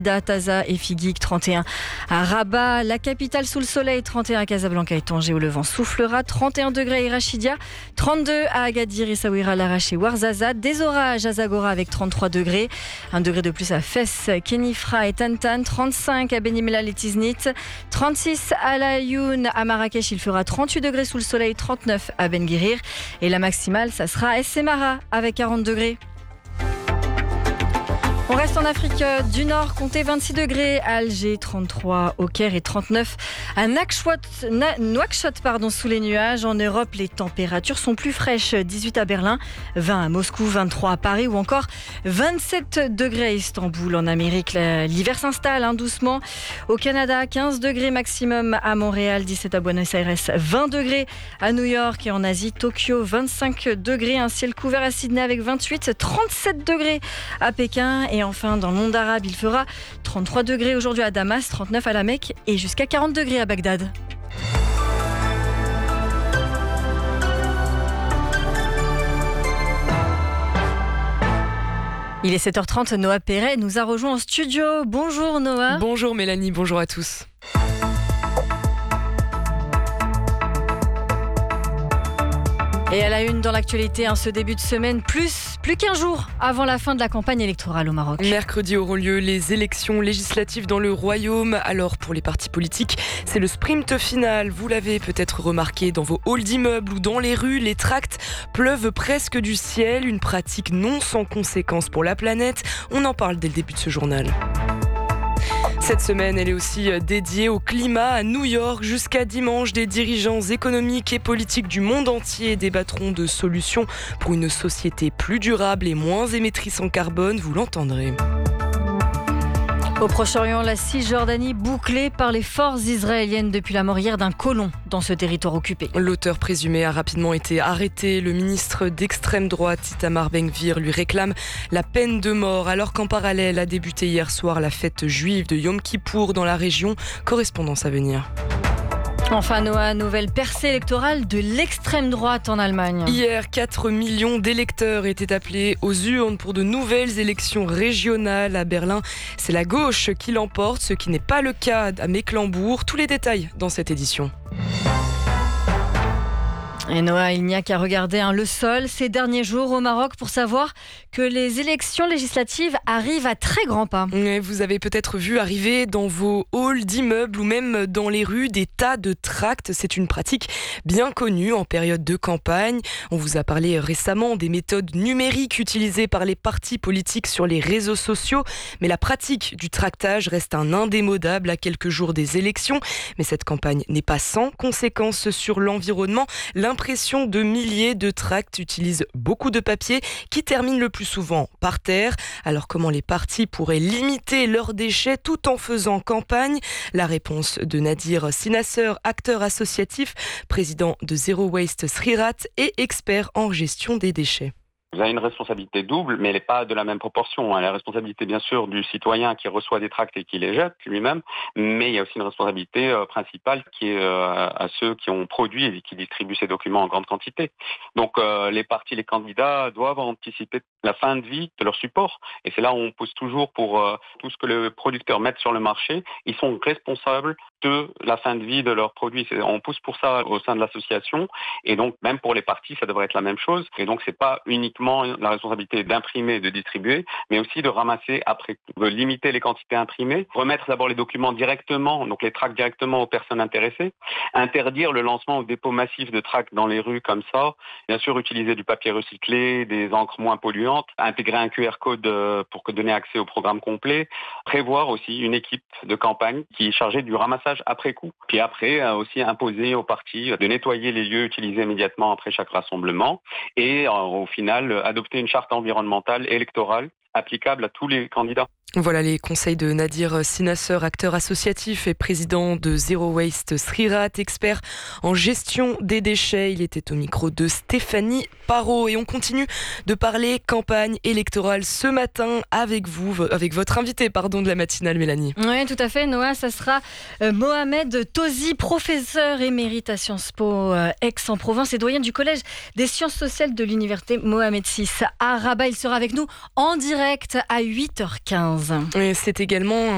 Taza et Figuig, 31 à Rabat, la capitale sous le soleil, 31 à Casablanca et Tanger où le vent soufflera, 31 degrés à Irachidia, 32 à Agadir, Essaouira, Larache et Ouarzazate, des orages à Zagora avec 33 degrés, 1 degré de plus à Fès, Kenifra et Tantan, 35 à Benimela et Tiznit, 36 à La Ayoun, à Marrakech il fera 38 degrés sous le soleil, 39 à Ben Guirir et la maximale ça sera à Es Semara avec 40 degrés. On reste en Afrique du Nord, comptez 26 degrés à Alger, 33 au Caire et 39 à Nouakchott, sous les nuages. En Europe, les températures sont plus fraîches, 18 à Berlin, 20 à Moscou, 23 à Paris ou encore 27 degrés à Istanbul. En Amérique, l'hiver s'installe doucement. Au Canada, 15 degrés maximum à Montréal, 17 à Buenos Aires, 20 degrés à New York et en Asie, Tokyo, 25 degrés, un ciel couvert à Sydney avec 28, 37 degrés à Pékin et enfin, dans le monde arabe, il fera 33 degrés aujourd'hui à Damas, 39 à la Mecque et jusqu'à 40 degrés à Bagdad. Il est 7h30, Noah Perret nous a rejoint en studio. Bonjour Noah. Bonjour Mélanie, bonjour à tous. Et à la une dans l'actualité, ce début de semaine, plus qu'un jour avant la fin de la campagne électorale au Maroc. Mercredi auront lieu les élections législatives dans le Royaume. Alors pour les partis politiques, c'est le sprint final. Vous l'avez peut-être remarqué dans vos halls d'immeubles ou dans les rues, les tracts pleuvent presque du ciel. Une pratique non sans conséquences pour la planète. On en parle dès le début de ce journal. Cette semaine, elle est aussi dédiée au climat à New York. Jusqu'à dimanche, des dirigeants économiques et politiques du monde entier débattront de solutions pour une société plus durable et moins émettrice en carbone. Vous l'entendrez. Au Proche-Orient, la Cisjordanie bouclée par les forces israéliennes depuis la mort hier d'un colon dans ce territoire occupé. L'auteur présumé a rapidement été arrêté. Le ministre d'extrême droite, Itamar Ben-Gvir, lui réclame la peine de mort alors qu'en parallèle a débuté hier soir la fête juive de Yom Kippour dans la région. Correspondance à venir. Enfin Noah, nouvelle percée électorale de l'extrême droite en Allemagne. Hier, 4 millions d'électeurs étaient appelés aux urnes pour de nouvelles élections régionales à Berlin. C'est la gauche qui l'emporte, ce qui n'est pas le cas à Mecklembourg. Tous les détails dans cette édition. Et Noah, il n'y a qu'à regarder le sol ces derniers jours au Maroc pour savoir que les élections législatives arrivent à très grands pas. Vous avez peut-être vu arriver dans vos halls d'immeubles ou même dans les rues des tas de tracts. C'est une pratique bien connue en période de campagne. On vous a parlé récemment des méthodes numériques utilisées par les partis politiques sur les réseaux sociaux. Mais la pratique du tractage reste un indémodable à quelques jours des élections. Mais cette campagne n'est pas sans conséquences sur l'environnement. L'impression de milliers de tracts utilise beaucoup de papier qui termine le plus souvent par terre. Alors comment les partis pourraient limiter leurs déchets tout en faisant campagne ? La réponse de Nadir Sinasser, acteur associatif, président de Zero Waste Srirat et expert en gestion des déchets. Vous avez une responsabilité double, mais elle n'est pas de la même proportion. La responsabilité, bien sûr, du citoyen qui reçoit des tracts et qui les jette lui-même, mais il y a aussi une responsabilité principale qui est à ceux qui ont produit et qui distribuent ces documents en grande quantité. Donc les partis, les candidats doivent anticiper la fin de vie de leur support. Et c'est là où on pousse toujours pour tout ce que les producteurs mettent sur le marché. Ils sont responsables de la fin de vie de leurs produits. On pousse pour ça au sein de l'association. Et donc, même pour les partis, ça devrait être la même chose. Et donc, c'est pas uniquement la responsabilité d'imprimer et de distribuer, mais aussi de ramasser après, de limiter les quantités imprimées, remettre d'abord les documents directement, donc les tracts directement aux personnes intéressées, interdire le lancement au dépôt massif de tracts dans les rues comme ça, bien sûr utiliser du papier recyclé, des encres moins polluantes, intégrer un QR code pour donner accès au programme complet, prévoir aussi une équipe de campagne qui est chargée du ramassage après coup, puis après aussi imposer aux partis de nettoyer les lieux utilisés immédiatement après chaque rassemblement et au final adopter une charte environnementale électorale applicable à tous les candidats. Voilà les conseils de Nadir Sinasser, acteur associatif et président de Zero Waste Srirat, expert en gestion des déchets. Il était au micro de Stéphanie Parot. Et on continue de parler campagne électorale ce matin avec vous, avec votre invité de la matinale, Mélanie. Oui, tout à fait, Noah. Ça sera Mohamed Tozi, professeur émérite à Sciences Po Aix-en-Provence et doyen du Collège des sciences sociales de l'Université Mohamed VI à Rabat. Il sera avec nous en direct à 8h15. Et c'est également